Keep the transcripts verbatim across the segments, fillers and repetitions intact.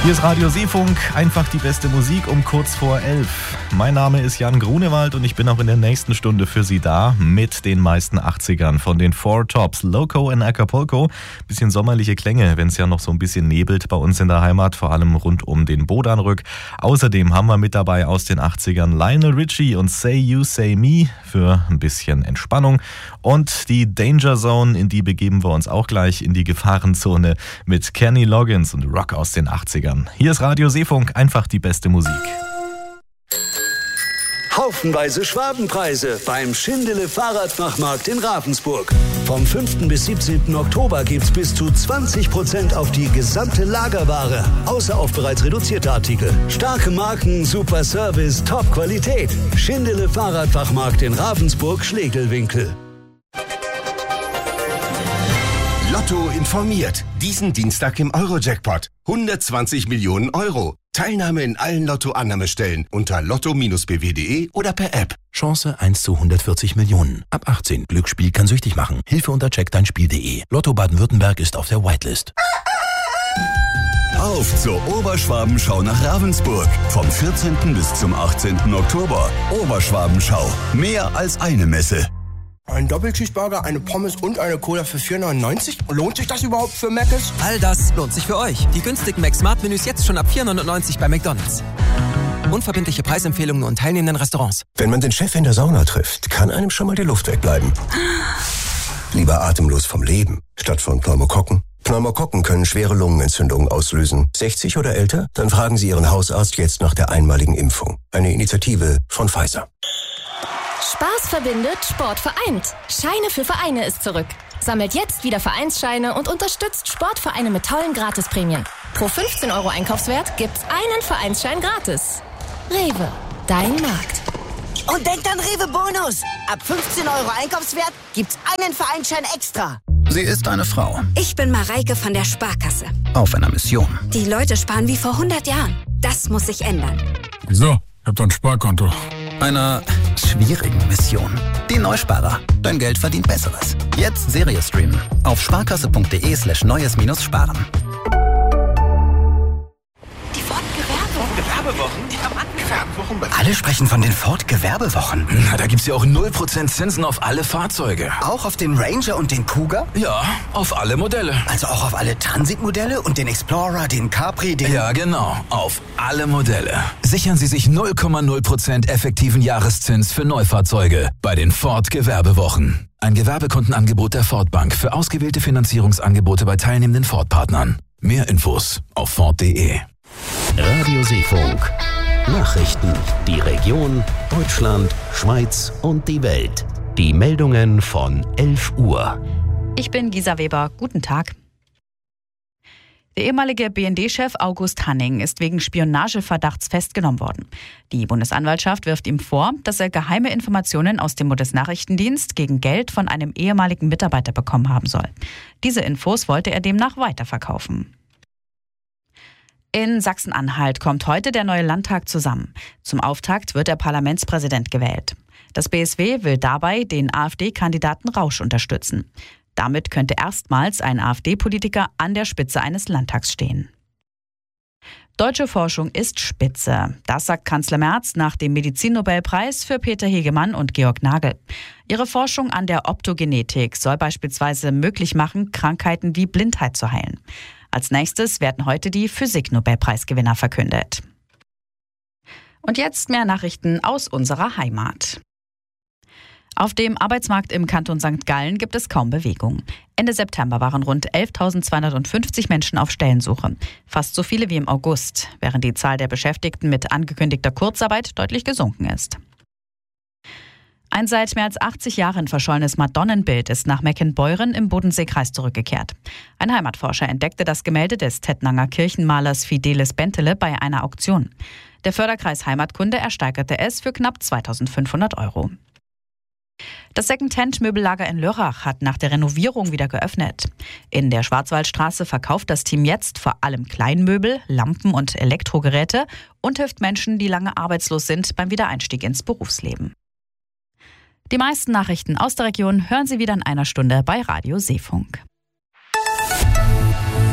Hier ist Radio Seefunk, einfach die beste Musik um kurz vor elf. Mein Name ist Jan Grunewald und ich bin auch in der nächsten Stunde für Sie da mit den meisten achtzigern von den Four Tops. Loco in Acapulco, bisschen sommerliche Klänge, wenn es ja noch so ein bisschen nebelt bei uns in der Heimat, vor allem rund um den Bodanrück. Außerdem haben wir mit dabei aus den achtzigern Lionel Richie und Say You Say Me für ein bisschen Entspannung. Und die Danger Zone, in die begeben wir uns auch gleich, in die Gefahrenzone mit Kenny Loggins und Rock aus den achtzigern. Hier ist Radio Seefunk, einfach die beste Musik. Haufenweise Schwabenpreise beim Schindele Fahrradfachmarkt in Ravensburg. Vom fünften bis siebzehnten Oktober gibt's bis zu zwanzig Prozent auf die gesamte Lagerware, außer auf bereits reduzierte Artikel. Starke Marken, super Service, Top-Qualität. Schindele Fahrradfachmarkt in Ravensburg-Schlegelwinkel. Lotto informiert. Diesen Dienstag im Euro-Jackpot. hundertzwanzig Millionen Euro. Teilnahme in allen Lotto-Annahmestellen unter lotto b w punkt de oder per App. Chance eins zu hundertvierzig Millionen. Ab achtzehn. Glücksspiel kann süchtig machen. Hilfe unter check dein spiel punkt de. Lotto Baden-Württemberg ist auf der Whitelist. Auf zur Oberschwabenschau nach Ravensburg. Vom vierzehnten bis zum achtzehnten Oktober. Oberschwabenschau. Mehr als eine Messe. Ein Doppelcheeseburger, eine Pommes und eine Cola für vier neunundneunzig? Lohnt sich das überhaupt für Mc's? All das lohnt sich für euch. Die günstigen Mac-Smart-Menüs jetzt schon ab vier neunundneunzig bei McDonald's. Unverbindliche Preisempfehlungen nur in teilnehmenden Restaurants. Wenn man den Chef in der Sauna trifft, kann einem schon mal die Luft wegbleiben. Lieber atemlos vom Leben, statt von Pneumokokken. Pneumokokken können schwere Lungenentzündungen auslösen. sechzig oder älter? Dann fragen Sie Ihren Hausarzt jetzt nach der einmaligen Impfung. Eine Initiative von Pfizer. Spaß verbindet, Sport vereint. Scheine für Vereine ist zurück. Sammelt jetzt wieder Vereinsscheine und unterstützt Sportvereine mit tollen Gratisprämien. Pro fünfzehn Euro Einkaufswert gibt's einen Vereinsschein gratis. Rewe, dein Markt. Und denkt an Rewe Bonus. Ab fünfzehn Euro Einkaufswert gibt's einen Vereinsschein extra. Sie ist eine Frau. Ich bin Mareike von der Sparkasse. Auf einer Mission. Die Leute sparen wie vor hundert Jahren. Das muss sich ändern. Wieso? Ich hab doch ein Sparkonto. Einer schwierigen Mission. Die Neusparer. Dein Geld verdient Besseres. Jetzt Serie streamen. Auf sparkasse.de slash neues minus sparen. Die Ford-Gewerbewochen. Die haben Gewerbewochen. Alle sprechen von den Ford-Gewerbewochen. Na, da gibt's ja auch null Prozent Zinsen auf alle Fahrzeuge. Auch auf den Ranger und den Kuga? Ja, auf alle Modelle. Also auch auf alle Transit-Modelle und den Explorer, den Capri, den... Ja, genau. Auf alle Modelle. Sichern Sie sich null Komma null Prozent effektiven Jahreszins für Neufahrzeuge bei den Ford-Gewerbewochen. Ein Gewerbekundenangebot der Ford Bank für ausgewählte Finanzierungsangebote bei teilnehmenden Ford-Partnern. Mehr Infos auf ford punkt de. Radio Seefunk. Nachrichten, die Region, Deutschland, Schweiz und die Welt. Die Meldungen von elf Uhr. Ich bin Gisa Weber. Guten Tag. Der ehemalige B N D-Chef August Hanning ist wegen Spionageverdachts festgenommen worden. Die Bundesanwaltschaft wirft ihm vor, dass er geheime Informationen aus dem Bundesnachrichtendienst gegen Geld von einem ehemaligen Mitarbeiter bekommen haben soll. Diese Infos wollte er demnach weiterverkaufen. In Sachsen-Anhalt kommt heute der neue Landtag zusammen. Zum Auftakt wird der Parlamentspräsident gewählt. Das B S W will dabei den AfD-Kandidaten Rausch unterstützen. Damit könnte erstmals ein AfD-Politiker an der Spitze eines Landtags stehen. Deutsche Forschung ist spitze. Das sagt Kanzler Merz nach dem Medizinnobelpreis für Peter Hegemann und Georg Nagel. Ihre Forschung an der Optogenetik soll beispielsweise möglich machen, Krankheiten wie Blindheit zu heilen. Als nächstes werden heute die Physik-Nobelpreisgewinner verkündet. Und jetzt mehr Nachrichten aus unserer Heimat. Auf dem Arbeitsmarkt im Kanton Sankt Gallen gibt es kaum Bewegung. Ende September waren rund elftausendzweihundertfünfzig Menschen auf Stellensuche. Fast so viele wie im August, während die Zahl der Beschäftigten mit angekündigter Kurzarbeit deutlich gesunken ist. Ein seit mehr als achtzig Jahren verschollenes Madonnenbild ist nach Meckenbeuren im Bodenseekreis zurückgekehrt. Ein Heimatforscher entdeckte das Gemälde des Tettnanger Kirchenmalers Fidelis Bentele bei einer Auktion. Der Förderkreis Heimatkunde ersteigerte es für knapp zweitausendfünfhundert Euro. Das Second-Hand-Möbellager in Lörrach hat nach der Renovierung wieder geöffnet. In der Schwarzwaldstraße verkauft das Team jetzt vor allem Kleinmöbel, Lampen und Elektrogeräte und hilft Menschen, die lange arbeitslos sind, beim Wiedereinstieg ins Berufsleben. Die meisten Nachrichten aus der Region hören Sie wieder in einer Stunde bei Radio Seefunk.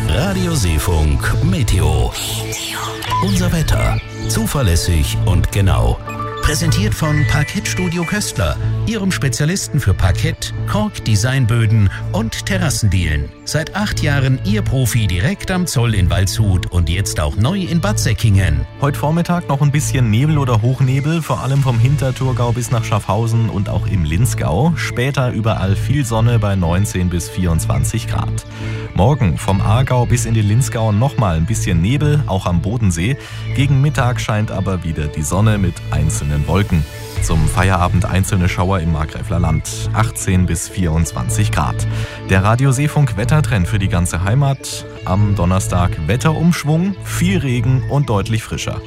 Radio Seefunk Meteo. Unser Wetter. Zuverlässig und genau. Präsentiert von Parkettstudio Köstler, Ihrem Spezialisten für Parkett, Kork-Designböden und Terrassendielen. Seit acht Jahren Ihr Profi direkt am Zoll in Waldshut und jetzt auch neu in Bad Säckingen. Heute Vormittag noch ein bisschen Nebel oder Hochnebel, vor allem vom Hinterthurgau bis nach Schaffhausen und auch im Linzgau. Später überall viel Sonne bei neunzehn bis vierundzwanzig Grad. Morgen vom Aargau bis in die Linzgau nochmal ein bisschen Nebel, auch am Bodensee. Gegen Mittag scheint aber wieder die Sonne mit einzelnen Wolken. Zum Feierabend einzelne Schauer im Markgräfler Land, achtzehn bis vierundzwanzig Grad. Der Radio Seefunk Wettertrend für die ganze Heimat. Am Donnerstag Wetterumschwung, viel Regen und deutlich frischer.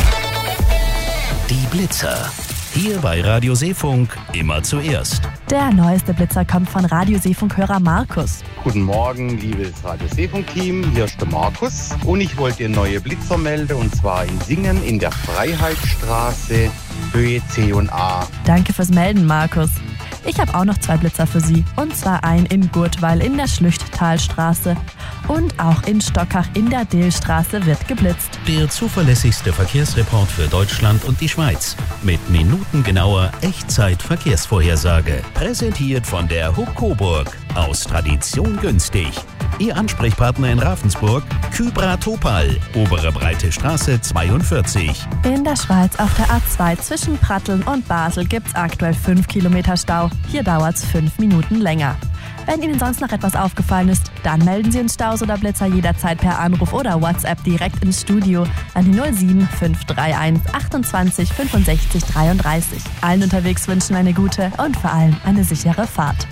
Die Blitzer. Hier bei Radio Seefunk immer zuerst. Der neueste Blitzer kommt von Radio Seefunk-Hörer Markus. Guten Morgen, liebes Radio Seefunk-Team. Hier ist der Markus. Und ich wollte neue Blitzer melden, und zwar in Singen in der Freiheitsstraße, Höhe C und A. Danke fürs Melden, Markus. Ich habe auch noch zwei Blitzer für Sie. Und zwar einen in Gurtweil in der Schlüchttalstraße. Und auch in Stockach in der Dillstraße wird geblitzt. Der zuverlässigste Verkehrsreport für Deutschland und die Schweiz. Mit minutengenauer Echtzeit-Verkehrsvorhersage. Präsentiert von der Huck Coburg. Aus Tradition günstig. Ihr Ansprechpartner in Ravensburg, Kybra Topal, Obere Breite Straße zweiundvierzig. In der Schweiz auf der A zwei zwischen Pratteln und Basel gibt's aktuell fünf Kilometer Stau. Hier dauert's fünf Minuten länger. Wenn Ihnen sonst noch etwas aufgefallen ist, dann melden Sie uns Staus oder Blitzer jederzeit per Anruf oder WhatsApp direkt ins Studio an die null sieben fünf drei eins achtundzwanzig fünfundsechzig dreiunddreißig. Allen unterwegs wünschen eine gute und vor allem eine sichere Fahrt.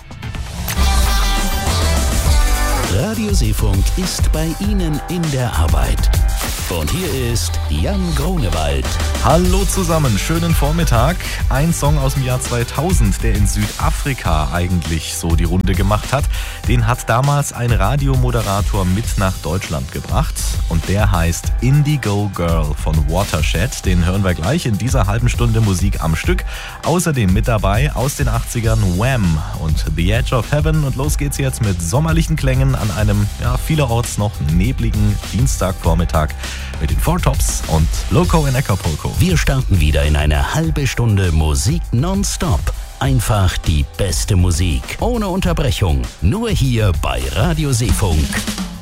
Radio Seefunk ist bei Ihnen in der Arbeit. Und hier ist Jan Grunewald. Hallo zusammen, schönen Vormittag. Ein Song aus dem Jahr zweitausend, der in Südafrika eigentlich so die Runde gemacht hat, den hat damals ein Radiomoderator mit nach Deutschland gebracht. Und der heißt Indigo Girl von Watershed. Den hören wir gleich in dieser halben Stunde Musik am Stück. Außerdem mit dabei aus den achtzigern Wham und The Edge of Heaven. Und los geht's jetzt mit sommerlichen Klängen an einem ja, vielerorts noch nebligen Dienstagvormittag mit den Four Tops und Loco in Acapulco. Wir starten wieder in eine halbe Stunde Musik nonstop. Einfach die beste Musik, ohne Unterbrechung. Nur hier bei Radio Seefunk.